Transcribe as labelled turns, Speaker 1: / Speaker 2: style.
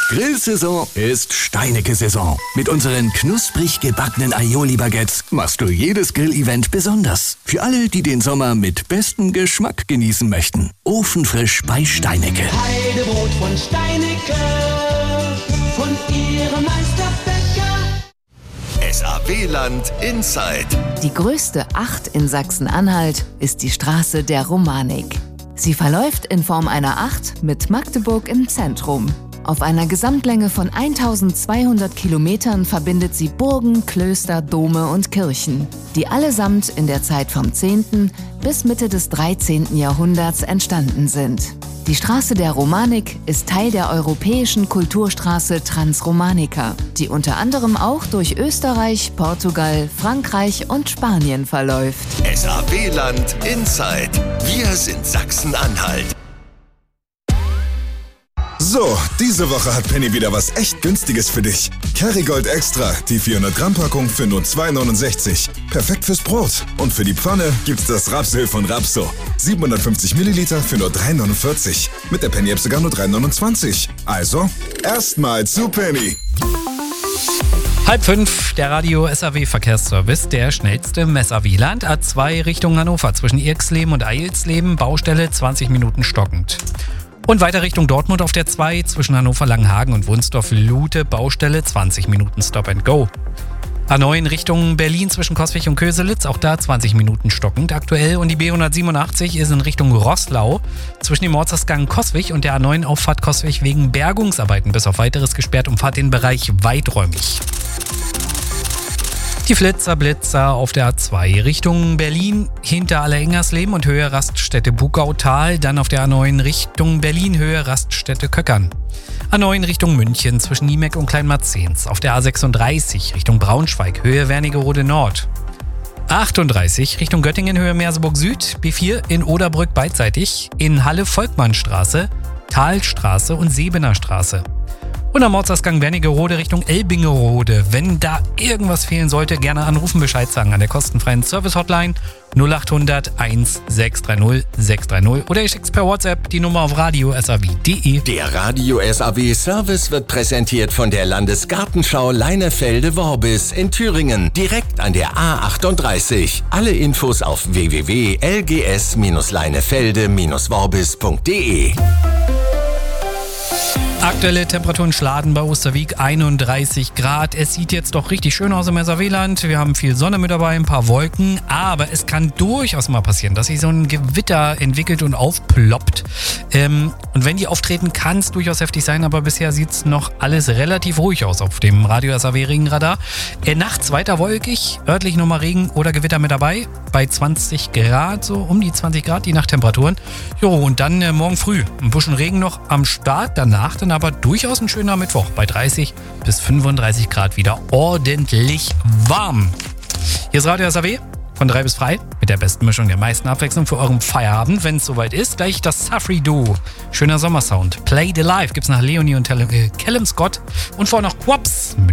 Speaker 1: Grillsaison ist Steinecke-Saison. Mit unseren knusprig gebackenen Aioli-Baguettes machst du jedes Grillevent besonders. Für alle, die den Sommer mit bestem Geschmack genießen möchten. Ofenfrisch bei Steinecke.
Speaker 2: Heidebrot von Steinecke, von ihrem Meisterbäcker.
Speaker 3: SAW-Land Inside.
Speaker 4: Die größte Acht in Sachsen-Anhalt ist die Straße der Romanik. Sie verläuft in Form einer Acht mit Magdeburg im Zentrum. Auf einer Gesamtlänge von 1200 Kilometern verbindet sie Burgen, Klöster, Dome und Kirchen, die allesamt in der Zeit vom 10. bis Mitte des 13. Jahrhunderts entstanden sind. Die Straße der Romanik ist Teil der europäischen Kulturstraße Transromanica, die unter anderem auch durch Österreich, Portugal, Frankreich und Spanien verläuft.
Speaker 3: SAW-Land Inside. Wir sind Sachsen-Anhalt.
Speaker 5: So, diese Woche hat Penny wieder was echt Günstiges für dich. Kerrygold Extra, die 400 Gramm Packung für nur 2,69. Perfekt fürs Brot. Und für die Pfanne gibt's das Rapsöl von Rapso. 750 Milliliter für nur 3,49. Mit der Penny-App sogar nur 3,29. Also, erstmal zu Penny.
Speaker 6: 4:30, der Radio SAW-Verkehrsservice, der schnellste im SAW-Land. A2 Richtung Hannover zwischen Irxleben und Eilsleben, Baustelle 20 Minuten stockend. Und weiter Richtung Dortmund auf der 2 zwischen Hannover-Langenhagen und Wunsdorf-Lute, Baustelle 20 Minuten Stop and Go. A9 Richtung Berlin zwischen Coswig und Köselitz, auch da 20 Minuten stockend aktuell. Und die B187 ist in Richtung Roßlau zwischen dem Ortsausgang Coswig und der A9 Auffahrt Coswig wegen Bergungsarbeiten bis auf weiteres gesperrt, umfahrt den Bereich weiträumig. Die Blitzer auf der A2 Richtung Berlin hinter Allerengersleben und Höhe Raststätte Bugautal, dann auf der A9 Richtung Berlin Höhe Raststätte Köckern. A9 Richtung München zwischen Niemeck und Kleinmarzens, auf der A36 Richtung Braunschweig Höhe Wernigerode Nord. A38 Richtung Göttingen Höhe Merseburg Süd, B4 in Oderbrück beidseitig, in Halle Volkmannstraße, Talstraße und Sebener Straße. Und am Ortsausgang Wernigerode Richtung Elbingerode. Wenn da irgendwas fehlen sollte, gerne anrufen, Bescheid sagen an der kostenfreien Service-Hotline 0800 1630 630 oder ihr schickt per WhatsApp die Nummer auf radio.saw.de.
Speaker 3: Der Radio SAW Service wird präsentiert von der Landesgartenschau Leinefelde-Worbis in Thüringen, direkt an der A38. Alle Infos auf www.lgs-leinefelde-worbis.de.
Speaker 6: Aktuelle Temperaturen Schladen bei Osterwieck 31 Grad. Es sieht jetzt doch richtig schön aus im SAW-Land. Wir haben viel Sonne mit dabei, ein paar Wolken. Aber es kann durchaus mal passieren, dass sich so ein Gewitter entwickelt und aufploppt. Und wenn die auftreten, kann es durchaus heftig sein. Aber bisher sieht es noch alles relativ ruhig aus auf dem Radio SAW-Regenradar. Nachts weiter wolkig, örtlich nochmal Regen oder Gewitter mit dabei. Bei 20 Grad, so um die 20 Grad die Nachttemperaturen. Jo, und dann morgen früh ein bisschen Regen noch am Start. Danach dann aber durchaus ein schöner Mittwoch bei 30 bis 35 Grad wieder ordentlich warm. Hier ist Radio SAW von 3 bis frei mit der besten Mischung der meisten Abwechslung für euren Feierabend, wenn es soweit ist. Gleich das Safri Duo. Schöner Sommersound. Play the Life gibt's nach Leonie und Callum Scott und vorher noch Quaps.